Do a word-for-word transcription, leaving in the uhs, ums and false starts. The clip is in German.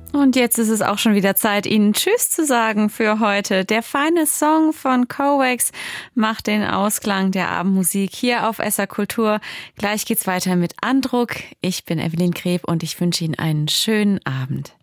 Und jetzt ist es auch schon wieder Zeit, Ihnen Tschüss zu sagen für heute. Der feine Song von Kovacs macht den Ausklang der Abendmusik hier auf S R Kultur. Gleich geht's weiter mit Andruck. Ich bin Evelyn Greb und ich wünsche Ihnen einen schönen Abend.